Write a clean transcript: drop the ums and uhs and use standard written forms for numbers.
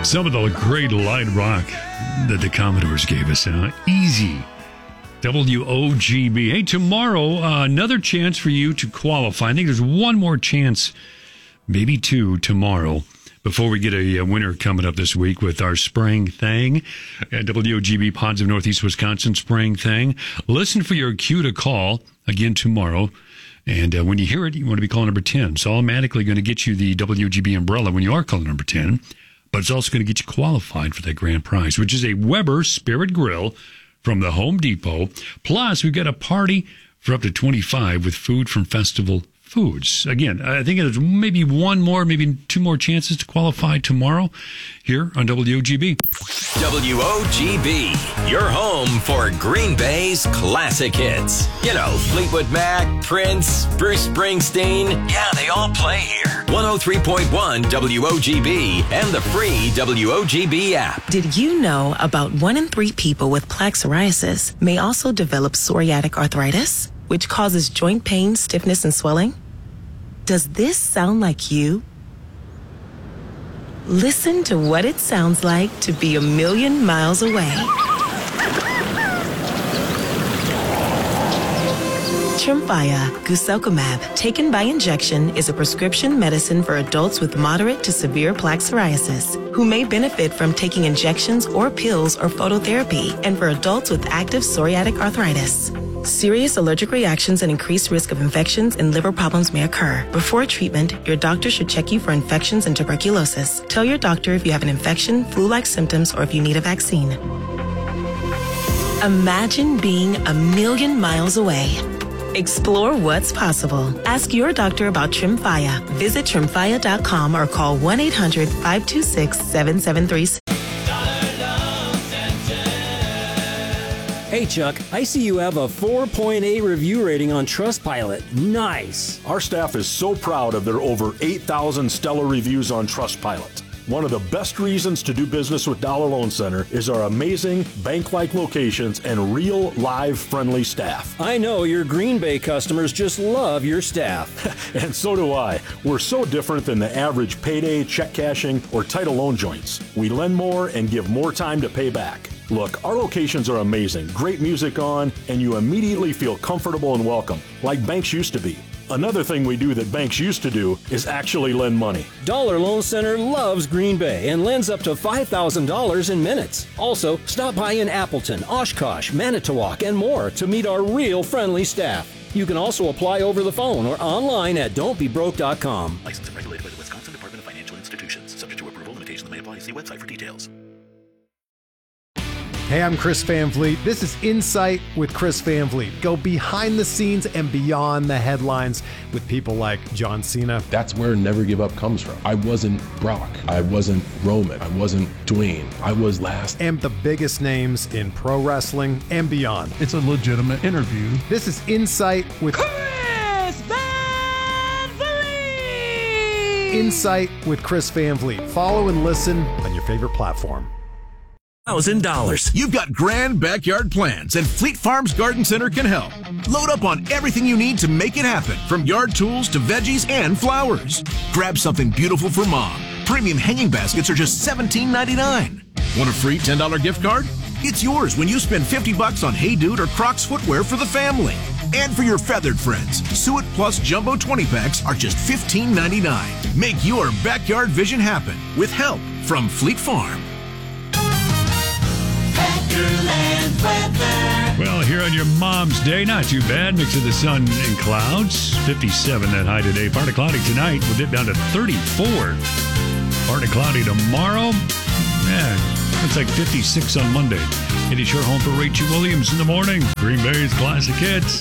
Some of the great light rock that the Commodores gave us. Easy. WOGB. Hey, tomorrow, another chance for you to qualify. I think there's one more chance, maybe two, tomorrow, before we get a winner coming up this week with our Spring Thing. WOGB Ponds of Northeast Wisconsin Spring Thing. Listen for your cue to call again tomorrow. And when you hear it, you want to be calling number 10. It's automatically going to get you the WGB umbrella when you are calling number 10. But it's also going to get you qualified for that grand prize, which is a Weber Spirit Grill from the Home Depot. Plus, we've got a party for up to 25 with food from Festival Foods. Again, I think there's maybe one more, maybe two more chances to qualify tomorrow here on WOGB. WOGB, your home for Green Bay's classic hits. You know, Fleetwood Mac, Prince, Bruce Springsteen. Yeah, they all play here. 103.1 WOGB and the free WOGB app. Did you know about 1 in 3 people with plaque psoriasis may also develop psoriatic arthritis, which causes joint pain, stiffness, and swelling? Does this sound like you? Listen to what it sounds like to be a million miles away. Tremfya guselkumab, taken by injection, is a prescription medicine for adults with moderate to severe plaque psoriasis who may benefit from taking injections or pills or phototherapy, and for adults with active psoriatic arthritis. Serious allergic reactions and increased risk of infections and liver problems may occur. Before treatment, your doctor should check you for infections and tuberculosis. Tell your doctor if you have an infection, flu-like symptoms, or if you need a vaccine. Imagine being a million miles away. Explore what's possible. Ask your doctor about Tremfya. Visit Tremfya.com or call 1-800-526-7736. Hey, Chuck, I see you have a 4.8 review rating on Trustpilot. Nice. Our staff is so proud of their over 8,000 stellar reviews on Trustpilot. One of the best reasons to do business with Dollar Loan Center is our amazing bank-like locations and real, live, friendly staff. I know your Green Bay customers just love your staff. And so do I. We're so different than the average payday, check cashing, or title loan joints. We lend more and give more time to pay back. Look, our locations are amazing, great music on, and you immediately feel comfortable and welcome, like banks used to be. Another thing we do that banks used to do is actually lend money. Dollar Loan Center loves Green Bay and lends up to $5,000 in minutes. Also, stop by in Appleton, Oshkosh, Manitowoc, and more to meet our real friendly staff. You can also apply over the phone or online at don'tbebroke.com. Licensed and regulated by the Wisconsin Department of Financial Institutions. Subject to approval. Limitations may apply. See website for details. Hey, I'm Chris Van Vliet. This is Insight with Chris Van Vliet. Go behind the scenes and beyond the headlines with people like John Cena. That's where Never Give Up comes from. I wasn't Brock. I wasn't Roman. I wasn't Dwayne. I was last. And the biggest names in pro wrestling and beyond. It's a legitimate interview. This is Insight with Chris Van Vliet. Insight with Chris Van Vliet. Follow and listen on your favorite platform. $1,000. You've got grand backyard plans, and Fleet Farms Garden Center can help. Load up on everything you need to make it happen, from yard tools to veggies and flowers. Grab something beautiful for mom. Premium hanging baskets are just $17.99. Want a free $10 gift card? It's yours when you spend $50 on Hey Dude or Crocs footwear for the family. And for your feathered friends, Suet Plus Jumbo 20-packs are just $15.99. Make your backyard vision happen with help from Fleet Farm. Well, here on your mom's day, not too bad. Mix of the sun and clouds. 57 that high today. Partly cloudy tonight. We'll dip down to 34. Partly cloudy tomorrow. It's like 56 on Monday. It is your home for Rachel Williams in the morning. Green Bay's classic hits.